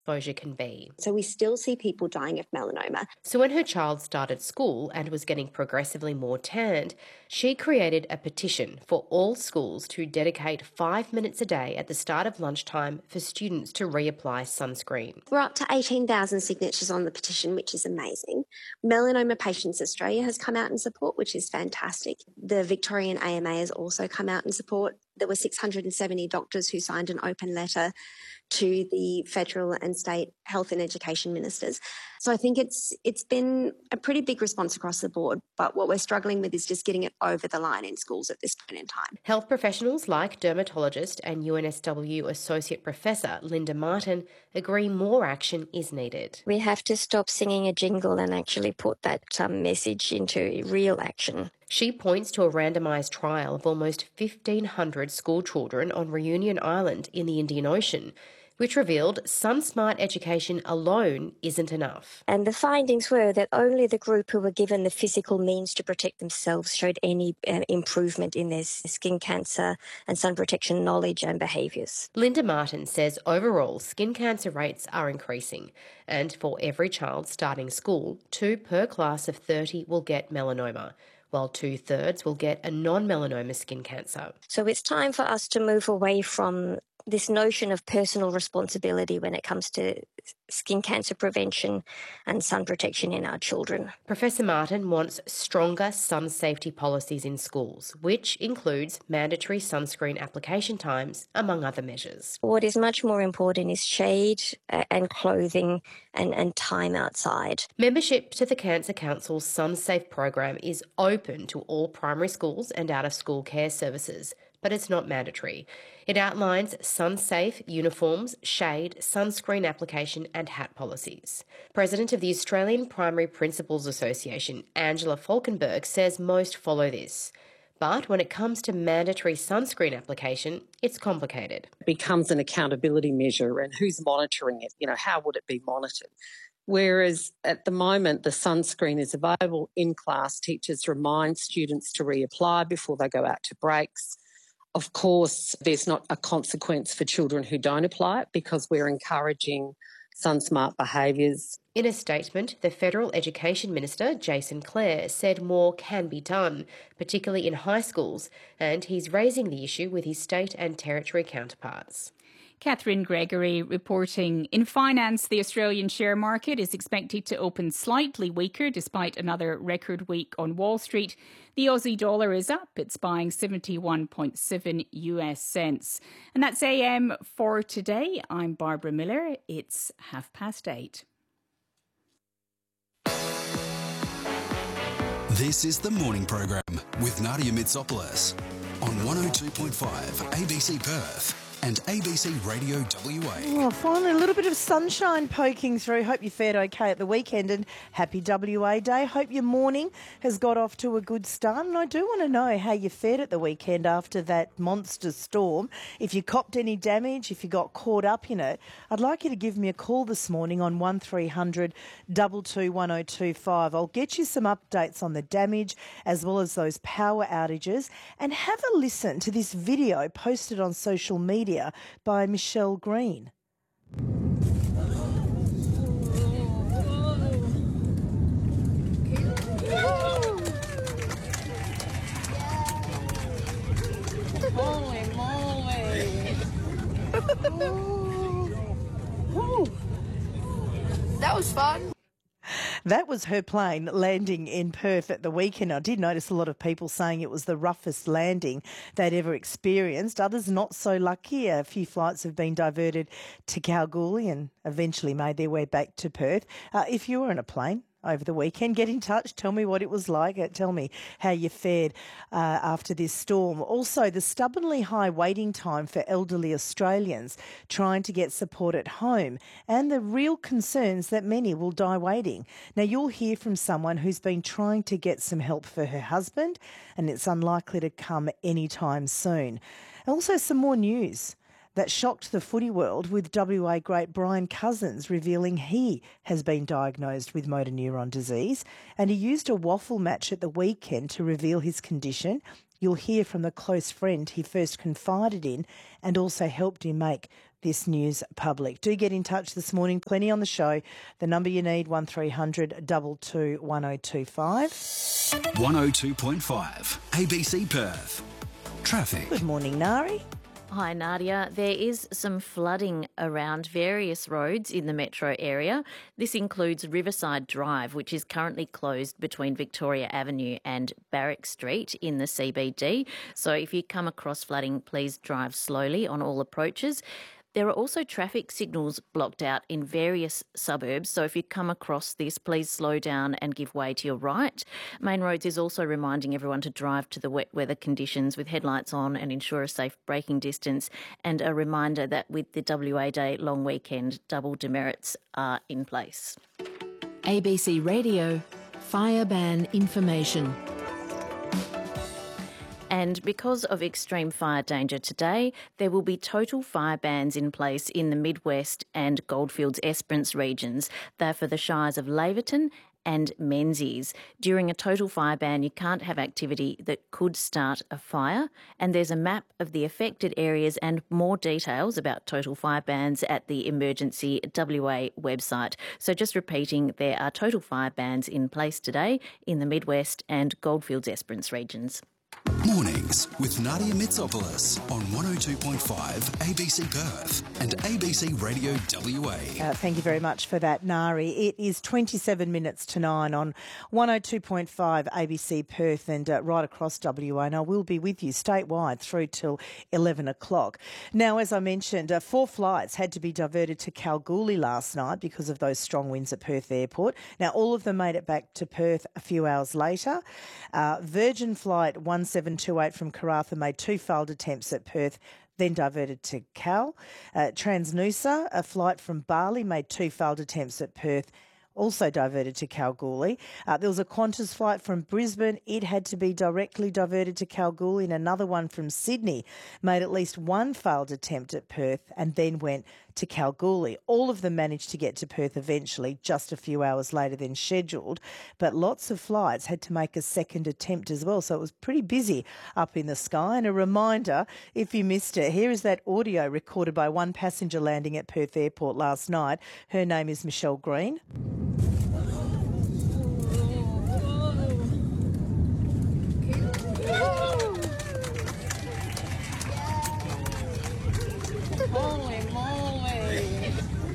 exposure can be. So we still see people dying of melanoma. So when her child started school and was getting progressively more tanned, she created a petition for all schools to dedicate 5 minutes a day at the start of lunchtime for students to reapply sunscreen. We're up to 18,000 signatures on the petition, which is amazing. Melanoma Patients Australia has come out in support, which is fantastic. The Victorian AMA has also come out in support. There were 670 doctors who signed an open letter to the federal and state health and education ministers. So I think it's been a pretty big response across the board, but what we're struggling with is just getting it over the line in schools at this point in time. Health professionals like dermatologist and UNSW Associate Professor Linda Martin agree more action is needed. We have to stop singing a jingle and actually put that message into real action. She points to a randomised trial of almost 1,500 school children on Reunion Island in the Indian Ocean, which revealed sun-smart education alone isn't enough. And the findings were that only the group who were given the physical means to protect themselves showed any improvement in their skin cancer and sun protection knowledge and behaviours. Linda Martin says overall skin cancer rates are increasing, and for every child starting school, 2 per class of 30 will get melanoma, while 2/3 will get a non-melanoma skin cancer. So it's time for us to move away from this notion of personal responsibility when it comes to skin cancer prevention and sun protection in our children. Professor Martin wants stronger sun safety policies in schools, which includes mandatory sunscreen application times, among other measures. What is much more important is shade and clothing and time outside. Membership to the Cancer Council's SunSafe program is open to all primary schools and out-of-school care services, but it's not mandatory. It outlines sun-safe uniforms, shade, sunscreen application and hat policies. President of the Australian Primary Principals Association, Angela Falkenberg, says most follow this. But when it comes to mandatory sunscreen application, it's complicated. It becomes an accountability measure, and who's monitoring it? How would it be monitored? Whereas at the moment, the sunscreen is available in class. Teachers remind students to reapply before they go out to breaks. Of course, there's not a consequence for children who don't apply it because we're encouraging sun-smart behaviours. In a statement, the Federal Education Minister, Jason Clare, said more can be done, particularly in high schools, and he's raising the issue with his state and territory counterparts. Catherine Gregory reporting. In finance, the Australian share market is expected to open slightly weaker despite another record week on Wall Street. The Aussie dollar is up. It's buying 71.7 US cents. And that's AM for today. I'm Barbara Miller. It's 8:30. This is the morning program with Nadia Mitsopoulos on 102.5 ABC Perth and ABC Radio WA. Oh, finally, a little bit of sunshine poking through. Hope you fared okay at the weekend and happy WA Day. Hope your morning has got off to a good start. And I do want to know how you fared at the weekend after that monster storm. If you copped any damage, if you got caught up in it, I'd like you to give me a call this morning on 1300 22 1025. I'll get you some updates on the damage as well as those power outages, and have a listen to this video posted on social media by Michelle Green. Holy moly. That was fun. That was her plane landing in Perth at the weekend. I did notice a lot of people saying it was the roughest landing they'd ever experienced. Others not so lucky. A few flights have been diverted to Kalgoorlie and eventually made their way back to Perth. If you were in a plane over the weekend, get in touch. Tell me what it was like. Tell me how you fared after this storm. Also, the stubbornly high waiting time for elderly Australians trying to get support at home, and the real concerns that many will die waiting. Now, you'll hear from someone who's been trying to get some help for her husband, and it's unlikely to come anytime soon. Also, some more news that shocked the footy world, with WA great Brian Cousins revealing he has been diagnosed with motor neuron disease, and he used a waffle match at the weekend to reveal his condition. You'll hear from the close friend he first confided in and also helped him make this news public. Do get in touch this morning. Plenty on the show. The number you need, 1300 22 1025. 102.5 ABC Perth. Traffic. Good morning, Nari. Hi, Nadia. There is some flooding around various roads in the metro area. This includes Riverside Drive, which is currently closed between Victoria Avenue and Barrack Street in the CBD. So if you come across flooding, please drive slowly on all approaches. There are also traffic signals blocked out in various suburbs, so if you come across this, please slow down and give way to your right. Main Roads is also reminding everyone to drive to the wet weather conditions with headlights on and ensure a safe braking distance, and a reminder that with the WA Day long weekend, double demerits are in place. ABC Radio, fire ban information. And because of extreme fire danger today, there will be total fire bans in place in the Midwest and Goldfields Esperance regions. They're for the shires of Laverton and Menzies. During a total fire ban, you can't have activity that could start a fire. And there's a map of the affected areas and more details about total fire bans at the Emergency WA website. So just repeating, there are total fire bans in place today in the Midwest and Goldfields Esperance regions. Mornings with Nadia Mitsopoulos on 102.5 ABC Perth and ABC Radio WA. Thank you very much for that, Nari. It is 27 minutes to 9 on 102.5 ABC Perth and right across WA. And I will be with you statewide through till 11 o'clock. Now, as I mentioned, 4 flights had to be diverted to Kalgoorlie last night because of those strong winds at Perth Airport. Now, all of them made it back to Perth a few hours later. Virgin Flight 1728 from Karratha made 2 failed attempts at Perth, then diverted to Cal. Transnusa, a flight from Bali, made 2 failed attempts at Perth, also diverted to Kalgoorlie. There was a Qantas flight from Brisbane. It had to be directly diverted to Kalgoorlie, and another one from Sydney made at least 1 failed attempt at Perth and then went to Kalgoorlie. All of them managed to get to Perth eventually, just a few hours later than scheduled, but lots of flights had to make a second attempt as well, so it was pretty busy up in the sky. And a reminder, if you missed it, here is that audio recorded by one passenger landing at Perth Airport last night. Her name is Michelle Green. Holy moly.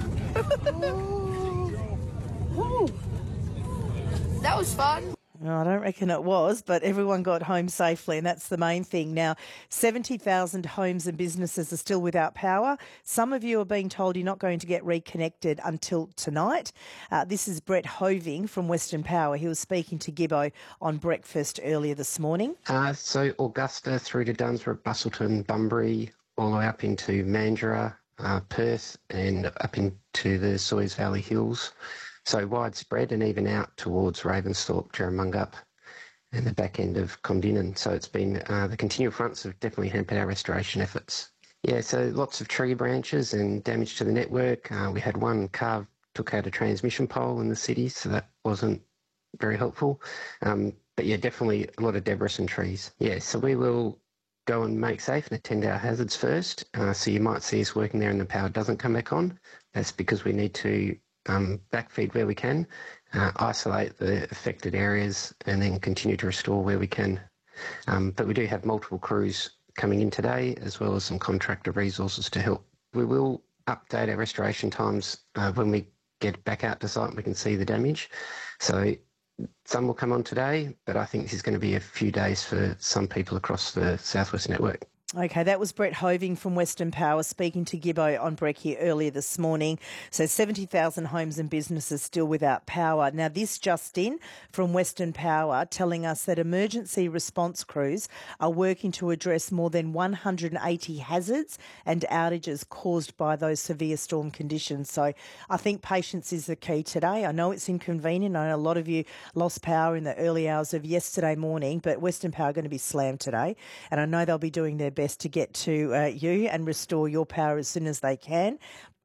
Ooh. That was fun. I don't reckon it was, but everyone got home safely, and that's the main thing. Now, 70,000 homes and businesses are still without power. Some of you are being told you're not going to get reconnected until tonight. This is Brett Hoving from Western Power. He was speaking to Gibbo on breakfast earlier this morning. So Augusta through to Dunsborough, Busselton, Bunbury, all the way up into Mandurah, Perth, and up into the Sawyers Valley Hills. So widespread and even out towards Ravensthorpe, Jerramungup and the back end of Condinan. So it's been, the continual fronts have definitely hampered our restoration efforts. Yeah, so lots of tree branches and damage to the network. We had one car took out a transmission pole in the city, so that wasn't very helpful. But yeah, definitely a lot of debris and trees. Yeah, so we will go and make safe and attend our hazards first. So you might see us working there and the power doesn't come back on. That's because we need to backfeed where we can, isolate the affected areas and then continue to restore where we can. But we do have multiple crews coming in today as well as some contractor resources to help. We will update our restoration times when we get back out to site and we can see the damage. So some will come on today, but I think this is going to be a few days for some people across the Southwest network. Okay, that was Brett Hoving from Western Power speaking to Gibbo on Brekkie earlier this morning. So 70,000 homes and businesses still without power. Now, this just in from Western Power telling us that emergency response crews are working to address more than 180 hazards and outages caused by those severe storm conditions. So I think patience is the key today. I know it's inconvenient. I know a lot of you lost power in the early hours of yesterday morning, but Western Power are going to be slammed today. And I know they'll be doing their best to get to you and restore your power as soon as they can.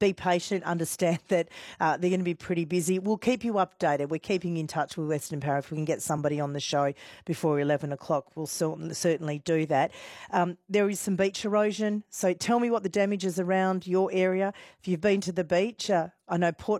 be patient, understand that they're going to be pretty busy. We'll keep you updated. We're keeping in touch with Western Power. If we can get somebody on the show before 11 o'clock, we'll certainly do that. There is some beach erosion. So tell me what the damage is around your area. If you've been to the beach, I know Port